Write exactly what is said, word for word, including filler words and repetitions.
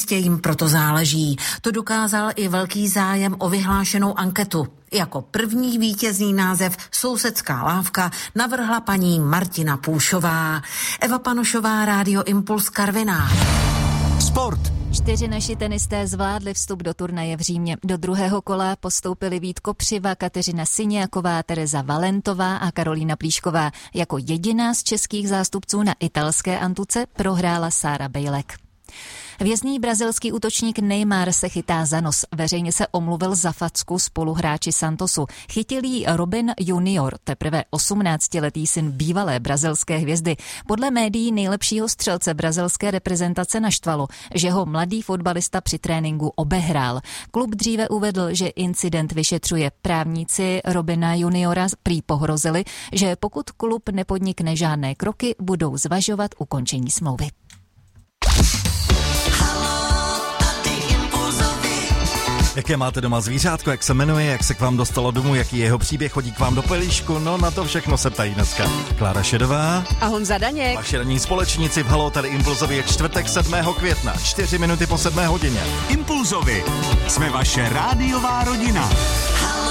jistě jim proto záleží. To dokázal i velký zájem o vyhlášenou anketu. Jako první vítězný název Sousedská lávka navrhla paní Martina Půšová. Eva Panošová, Rádio Impuls, Karviná. Sport. Čtyři naši tenisté zvládli vstup do turnaje v Římě. Do druhého kola postoupili Vít Kopřiva, Kateřina Syniaková, Tereza Valentová a Karolína Plíšková. Jako jediná z českých zástupců na italské antuce prohrála Sára Bejlek. Vězný brazilský útočník Neymar se chytá za nos. Veřejně se omluvil za facku spoluhráči Santosu. Chytil jí Robin junior, teprve osmnáctiletý syn bývalé brazilské hvězdy. Podle médií nejlepšího střelce brazilské reprezentace naštvalo, že ho mladý fotbalista při tréninku obehrál. Klub dříve uvedl, že incident vyšetřuje. Právníci Robina juniora prý pohrozili, že pokud klub nepodnikne žádné kroky, budou zvažovat ukončení smlouvy. Jaké máte doma zvířátko, jak se jmenuje, jak se k vám dostalo domů, jaký je jeho příběh, chodí k vám do pelíšku, no na to všechno se ptají dneska Klára Šedová a Honza Daněk. Vaši ranní společníci v Haló, tady Impulzovi je čtvrtek sedmého května, čtyři minuty po sedmé hodině. Impulzovi, jsme vaše rádiová rodina.